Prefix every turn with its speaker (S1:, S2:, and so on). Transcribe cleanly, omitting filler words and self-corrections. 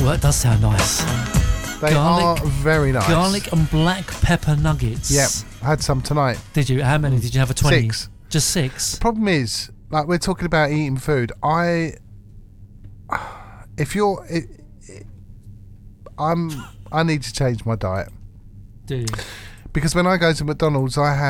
S1: Oh, that does sound nice.
S2: They are very nice.
S1: Garlic and black pepper nuggets.
S2: Yep, I had some tonight.
S1: Did you? How many? Did you have a 20?
S2: 6.
S1: Just 6?
S2: Problem is, like, we're talking about eating food. I need to change my diet.
S1: Do you?
S2: Because when I go to McDonald's, I have